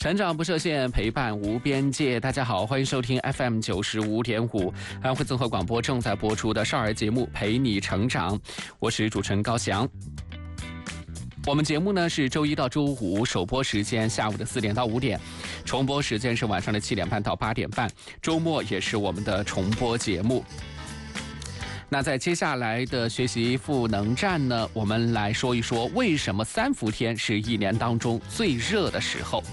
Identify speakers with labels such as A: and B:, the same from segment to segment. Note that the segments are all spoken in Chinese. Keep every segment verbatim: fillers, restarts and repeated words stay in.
A: 成长不设限，陪伴无边界。大家好，欢迎收听 F M 九十五点五安徽综合广播正在播出的少儿节目《陪你成长》，我是主持人高翔。我们节目呢是周一到周五首播时间下午的四点到五点，重播时间是晚上的七点半到八点半，周末也是我们的重播节目。那在接下来的学习赋能站呢，我们来说一说为什么三伏天是一年当中最热的时候。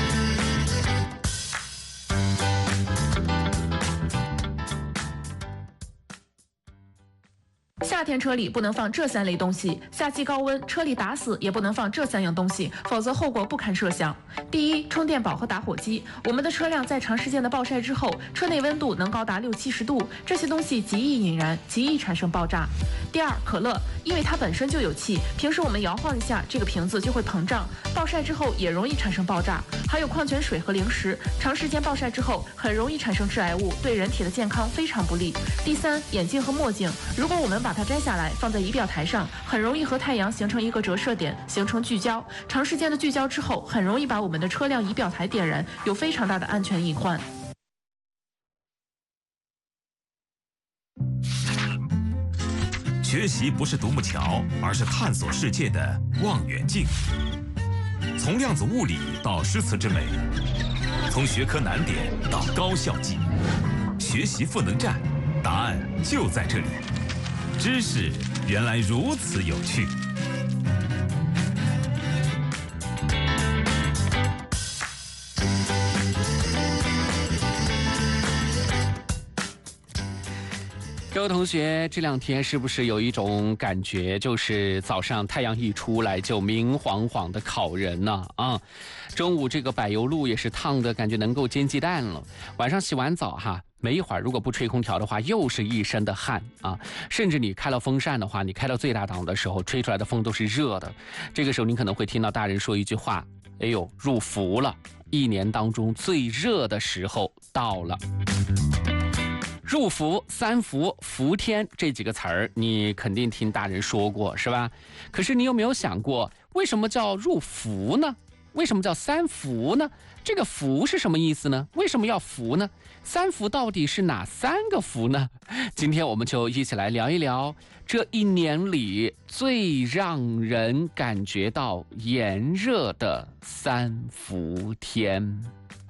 B: 夏天车里不能放这三类东西，夏季高温车里打死也不能放这三样东西，否则后果不堪设想。第一，充电宝和打火机。我们的车辆在长时间的暴晒之后，车内温度能高达六七十度，这些东西极易引燃，极易产生爆炸。第二，可乐，因为它本身就有气，平时我们摇晃一下，这个瓶子就会膨胀，暴晒之后也容易产生爆炸。还有矿泉水和零食，长时间暴晒之后很容易产生致癌物，对人体的健康非常不利。第三，眼镜和墨镜，如果我们把它摘下来放在仪表台上，很容易和太阳形成一个折射点，形成聚焦。长时间的聚焦之后，很容易把我们的车辆仪表台点燃，有非常大的安全隐患。
C: 学习不是独木桥，而是探索世界的望远镜。从量子物理到诗词之美，从学科难点到高效记，学习赋能站，答案就在这里。知识原来如此有趣。
A: 各位同学，这两天是不是有一种感觉，就是早上太阳一出来就明晃晃的烤人呢？啊，中午这个柏油路也是烫的感觉能够煎鸡蛋了。晚上洗完澡哈，没一会儿如果不吹空调的话，又是一身的汗啊。甚至你开了风扇的话，你开到最大档的时候，吹出来的风都是热的。这个时候你可能会听到大人说一句话：哎呦，入伏了，一年当中最热的时候到了。入伏、三伏、伏天这几个词儿，你肯定听大人说过，是吧？可是你有没有想过，为什么叫入伏呢？为什么叫三伏呢？这个伏是什么意思呢？为什么要伏呢？三伏到底是哪三个伏呢？今天我们就一起来聊一聊这一年里最让人感觉到炎热的三伏天。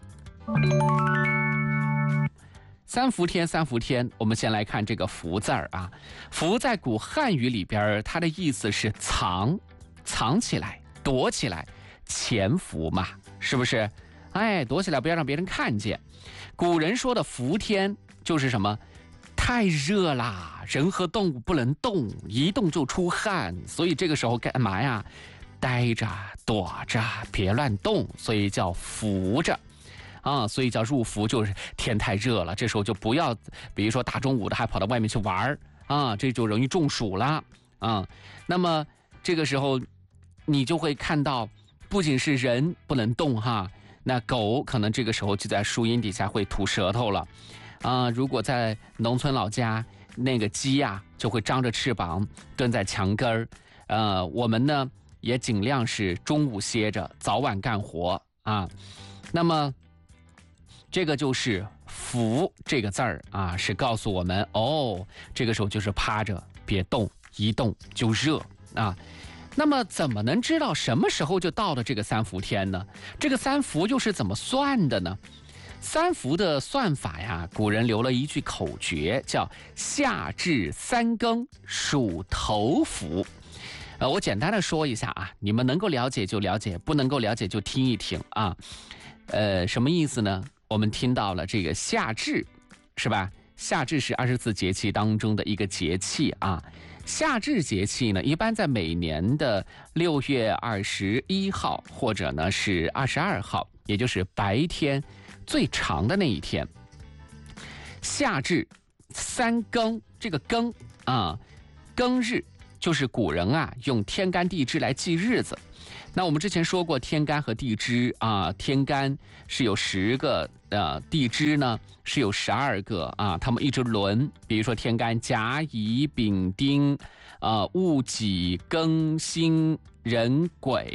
A: 三伏天，三伏天，我们先来看这个伏字儿啊。伏在古汉语里边，它的意思是藏，藏起来，躲起来，潜伏嘛，是不是？哎，躲起来，不要让别人看见。古人说的伏天就是什么？太热啦，人和动物不能动，一动就出汗，所以这个时候干嘛呀？待着，躲着，别乱动，所以叫伏着。啊，所以叫入伏，就是天太热了，这时候就不要，比如说大中午的还跑到外面去玩啊，这就容易中暑了啊。那么这个时候，你就会看到，不仅是人不能动哈，那狗可能这个时候就在树荫底下会吐舌头了啊。如果在农村老家，那个鸡呀、啊、就会张着翅膀蹲在墙根儿，呃，我们呢也尽量是中午歇着，早晚干活啊。那么这个就是伏这个字儿啊，是告诉我们哦，这个时候就是趴着别动，一动就热啊。那么怎么能知道什么时候就到了这个三伏天呢？这个三伏又是怎么算的呢？三伏的算法呀，古人留了一句口诀，叫夏至三更属头伏。呃，我简单的说一下啊，你们能够了解就了解，不能够了解就听一听啊。呃，什么意思呢？我们听到了这个夏至，是吧？夏至是二十四节气当中的一个节气啊。夏至节气呢，一般在每年的六月二十一号，或者呢是二十二号，也就是白天最长的那一天。夏至三更，这个更啊，庚日就是古人啊用天干地支来记日子。那我们之前说过天干和地支啊，天干是有十个，呃，地支呢是有十二个啊，他们一直轮，比如说天干甲乙丙丁，呃，戊己庚辛壬癸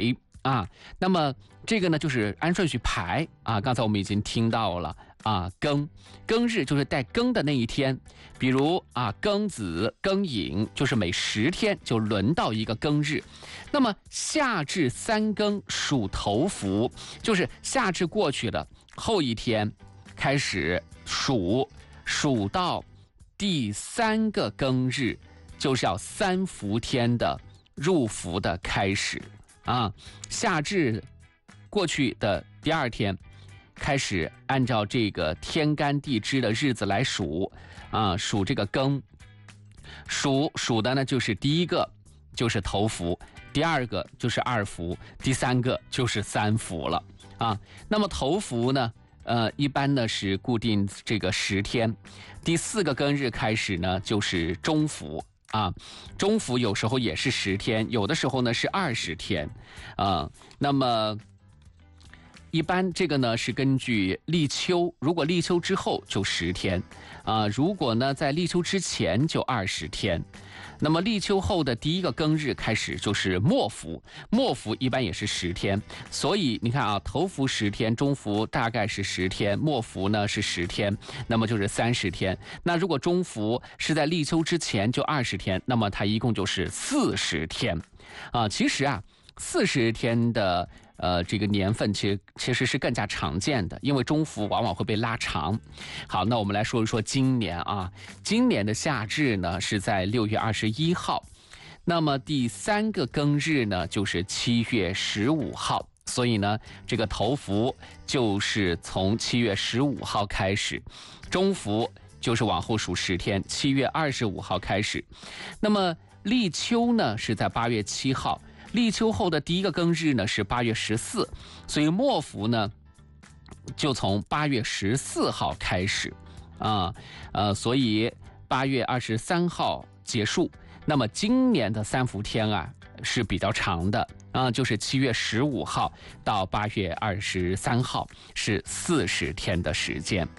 A: 啊。那么这个呢就是按顺序排啊。刚才我们已经听到了啊，庚庚日就是带庚的那一天，比如啊庚子、庚寅，就是每十天就轮到一个庚日。那么夏至三庚属头伏，就是夏至过去了，后一天开始数，数到第三个庚日，就是要三伏天的入伏的开始啊。夏至过去的第二天开始按照这个天干地支的日子来数啊，数这个庚，数数的呢就是第一个就是头伏，第二个就是二伏，第三个就是三伏了啊。那么头伏呢，呃，一般呢是固定这个十天，第四个庚日开始呢就是中伏啊，中伏有时候也是十天，有的时候呢是二十天啊。那么一般这个呢是根据立秋，如果立秋之后就十天啊，如果呢在立秋之前就二十天。那么立秋后的第一个庚日开始就是末伏，末伏一般也是十天，所以你看啊，头伏十天，中伏大概是十天，末伏呢是十天，那么就是三十天。那如果中伏是在立秋之前就二十天，那么它一共就是四十天啊。其实啊，四十天的呃这个年份其实其实是更加常见的，因为中伏往往会被拉长。好，那我们来说一说今年啊，今年的夏至呢是在六月二十一号，那么第三个庚日呢就是七月十五号，所以呢这个头伏就是从七月十五号开始，中伏就是往后数十天，七月二十五号开始。那么立秋呢是在八月七号。立秋后的第一个庚日呢是八月十四，所以末伏呢就从八月十四号开始啊，呃，所以八月二十三号结束。那么今年的三伏天啊是比较长的啊，就是七月十五号到八月二十三号是四十天的时间。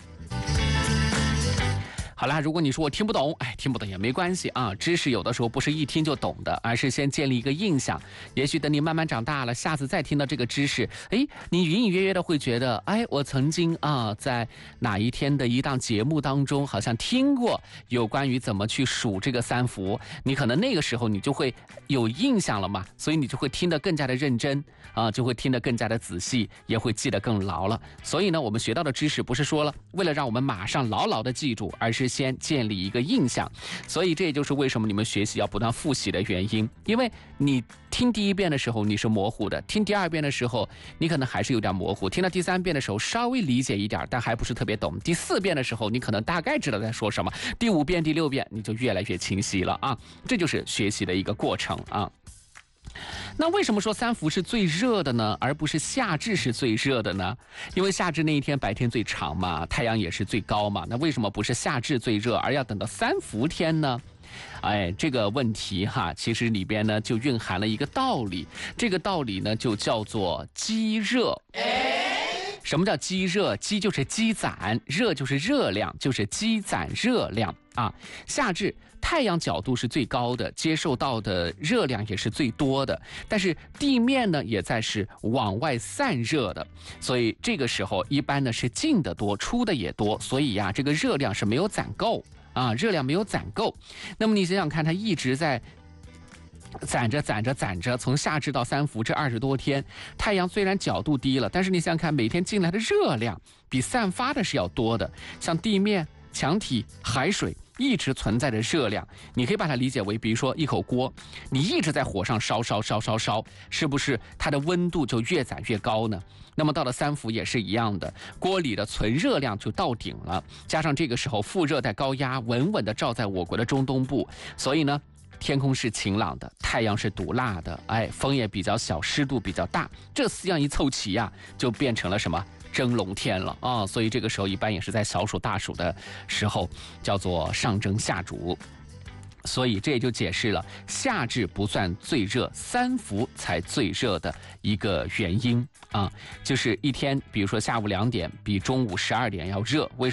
A: 好啦，如果你说我听不懂，哎，听不懂也没关系啊。知识有的时候不是一听就懂的，而是先建立一个印象。也许等你慢慢长大了，下次再听到这个知识，哎，你隐隐约约的会觉得，哎，我曾经啊，在哪一天的一档节目当中，好像听过有关于怎么去数这个三伏。你可能那个时候你就会有印象了嘛，所以你就会听得更加的认真啊，就会听得更加的仔细，也会记得更牢了。所以呢，我们学到的知识不是说了为了让我们马上牢牢的记住，而是先建立一个印象，所以这也就是为什么你们学习要不断复习的原因。因为你听第一遍的时候你是模糊的，听第二遍的时候你可能还是有点模糊，听到第三遍的时候稍微理解一点，但还不是特别懂。第四遍的时候你可能大概知道在说什么，第五遍、第六遍你就越来越清晰了啊！这就是学习的一个过程啊。那为什么说三伏是最热的呢，而不是夏至是最热的呢？因为夏至那一天白天最长嘛，太阳也是最高嘛，那为什么不是夏至最热，而要等到三伏天呢？哎，这个问题哈，其实里边呢就蕴含了一个道理，这个道理呢就叫做积热。什么叫积热？积就是积攒，热就是热量，就是积攒热量啊。夏至太阳角度是最高的，接受到的热量也是最多的，但是地面呢也在是往外散热的，所以这个时候一般呢是进的多，出的也多，所以呀、啊、这个热量是没有攒够啊，热量没有攒够。那么你想想看，它一直在攒着攒着攒着，从夏至到三伏这二十多天，太阳虽然角度低了，但是你想想看，每天进来的热量比散发的是要多的。像地面、墙体、海水一直存在着热量，你可以把它理解为，比如说一口锅，你一直在火上烧烧烧烧烧，是不是它的温度就越攒越高呢？那么到了三伏也是一样的，锅里的存热量就到顶了，加上这个时候副热带高压稳稳地照在我国的中东部，所以呢天空是晴朗的，太阳是毒辣的，哎，风也比较小，湿度比较大，这四样一凑齐呀、啊，就变成了什么？蒸笼天了啊！所以这个时候一般也是在小暑大暑的时候，叫做上蒸下煮。所以这也就解释了夏至不算最热，三伏才最热的一个原因啊，就是一天，比如说下午两点比中午十二点要热，为